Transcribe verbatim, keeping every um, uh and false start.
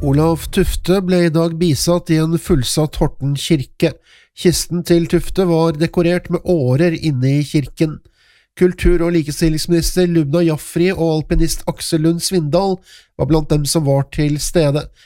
Olav Tufte ble i dag bisatt i en fullsatt Horten kirke. Kisten til Tufte var dekorert med årer inne i kirken. Kultur- og likestillingsminister Lubna Jaffri og alpinist Aksel Lund Svindal var blant dem som var til stede.